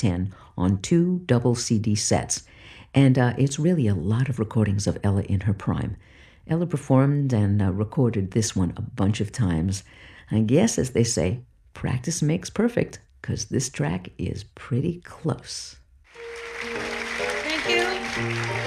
2010 on 2 double CD sets. And it's really a lot of recordings of Ella in her prime. Ella performed and recorded this one a bunch of times. I guess, as they say, practice makes perfect, because this track is pretty close. Thank you.